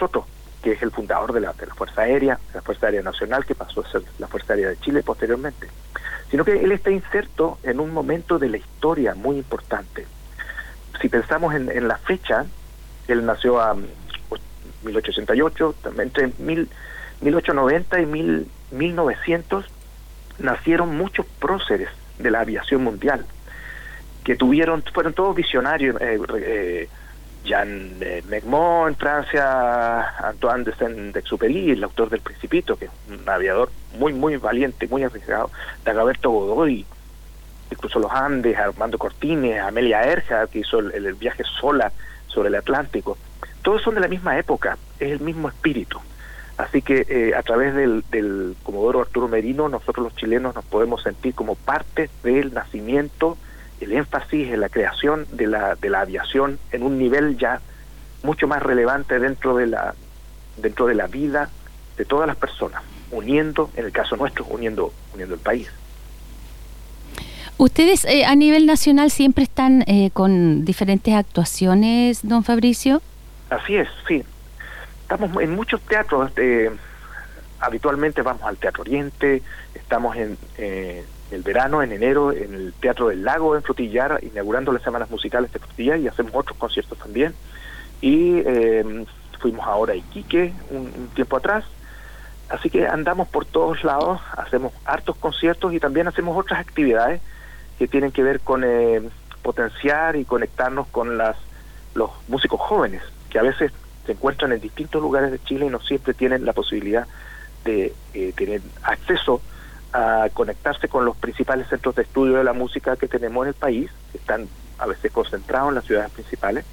nosotros, que es el fundador de la Fuerza Aérea Nacional, que pasó a ser la Fuerza Aérea de Chile posteriormente, sino que él está inserto en un momento de la historia muy importante. Si pensamos en la fecha, él nació a 1888, entre 1890 y 1900 nacieron muchos próceres de la aviación mundial, que fueron todos visionarios. Jean Megmont en Francia, Antoine de Saint-Exupéry, el autor del Principito, que es un aviador muy muy valiente, muy arriesgado, Dagoberto Godoy, que cruzó los Andes, Armando Cortines, Amelia Earhart, que hizo el viaje sola sobre el Atlántico. Todos son de la misma época, es el mismo espíritu. Así que a través del Comodoro Arturo Merino, nosotros los chilenos nos podemos sentir como parte del nacimiento, el énfasis en la creación de la aviación en un nivel ya mucho más relevante dentro de la vida de todas las personas, uniendo, en el caso nuestro, uniendo el país. ¿Ustedes a nivel nacional siempre están con diferentes actuaciones, don Fabricio? Así es, sí. Estamos en muchos teatros, habitualmente vamos al Teatro Oriente, estamos en el verano, en enero, en el Teatro del Lago en Frutillar, inaugurando las semanas musicales de Frutillar, y hacemos otros conciertos también. Y fuimos ahora a Iquique un tiempo atrás, así que andamos por todos lados, hacemos hartos conciertos y también hacemos otras actividades que tienen que ver con potenciar y conectarnos con los músicos jóvenes, que a veces se encuentran en distintos lugares de Chile y no siempre tienen la posibilidad de tener acceso a conectarse con los principales centros de estudio de la música que tenemos en el país, que están a veces concentrados en las ciudades principales,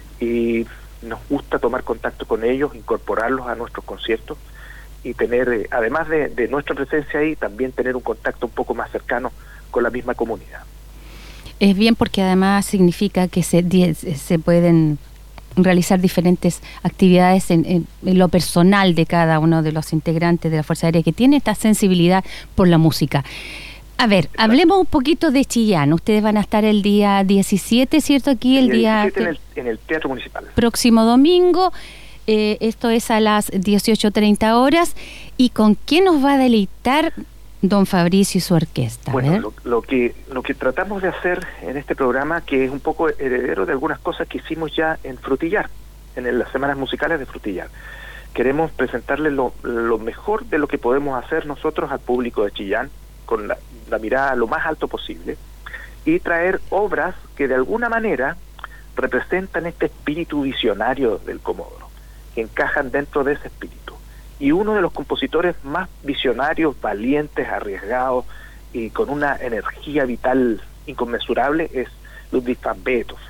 y nos gusta tomar contacto con ellos, incorporarlos a nuestros conciertos y tener, además de nuestra presencia ahí, también tener un contacto un poco más cercano con la misma comunidad. Es bien, porque además significa que se pueden realizar diferentes actividades en lo personal de cada uno de los integrantes de la Fuerza Aérea, que tiene esta sensibilidad por la música. A ver, hablemos un poquito de Chillán. Ustedes van a estar el día 17, ¿cierto? Aquí el día 17 en el Teatro Municipal. Próximo domingo. Esto es a las 18:30 horas. ¿Y con qué nos va a deleitar don Fabricio y su orquesta? Bueno, lo que tratamos de hacer en este programa, que es un poco heredero de algunas cosas que hicimos ya en Frutillar, en las semanas musicales de Frutillar. Queremos presentarle lo mejor de lo que podemos hacer nosotros al público de Chillán, con la mirada lo más alto posible, y traer obras que de alguna manera representan este espíritu visionario del Comodoro, que encajan dentro de ese espíritu. Y uno de los compositores más visionarios, valientes, arriesgados y con una energía vital inconmensurable es Ludwig van Beethoven.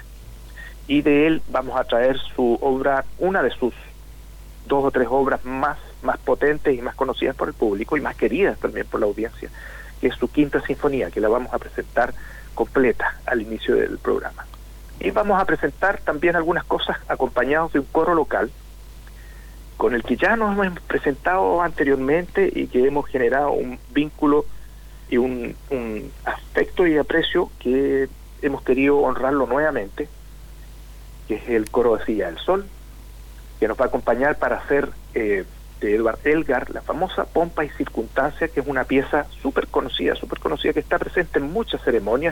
Y de él vamos a traer su obra, una de sus 2 o 3 obras más potentes y más conocidas por el público y más queridas también por la audiencia, que es su Quinta Sinfonía, que la vamos a presentar completa al inicio del programa. Y vamos a presentar también algunas cosas acompañados de un coro local, con el que ya nos hemos presentado anteriormente y que hemos generado un vínculo y un afecto y aprecio que hemos querido honrarlo nuevamente, que es el coro de Silla del Sol, que nos va a acompañar para hacer de Edvard Elgar la famosa Pompa y Circunstancia, que es una pieza súper conocida, que está presente en muchas ceremonias,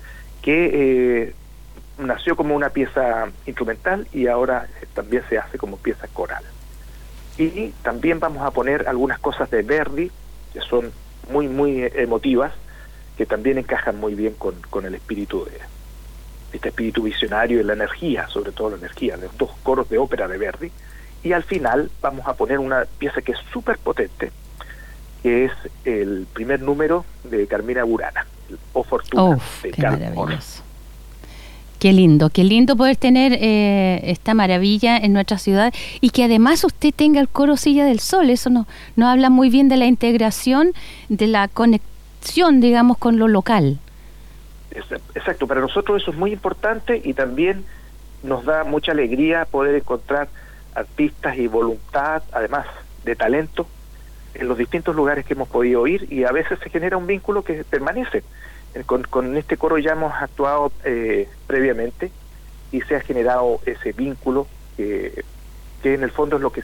que nació como una pieza instrumental y ahora también se hace como pieza coral. Y también vamos a poner algunas cosas de Verdi, que son muy, muy emotivas, que también encajan muy bien con el espíritu de este espíritu visionario y la energía, sobre todo la energía, de los 2 coros de ópera de Verdi. Y al final vamos a poner una pieza que es súper potente, que es el primer número de Carmina Burana, el O Fortuna, de Carl Orff. Qué lindo poder tener esta maravilla en nuestra ciudad, y que además usted tenga el coro Silla del Sol. Eso nos habla muy bien de la integración, de la conexión, digamos, con lo local. Exacto, para nosotros eso es muy importante, y también nos da mucha alegría poder encontrar artistas y voluntad, además de talento, en los distintos lugares que hemos podido ir, y a veces se genera un vínculo que permanece. Con este coro ya hemos actuado previamente y se ha generado ese vínculo que en el fondo es lo que